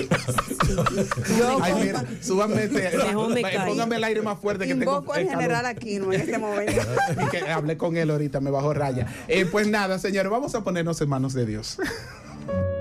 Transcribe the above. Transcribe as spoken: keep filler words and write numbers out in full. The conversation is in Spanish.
Ay, mira, súbame este, póngame el aire más fuerte que tengo. Invoco al general Aquino en este momento. Y que hablé con él ahorita, me bajó raya. Eh, pues nada, señores, vamos a ponernos en manos de Dios.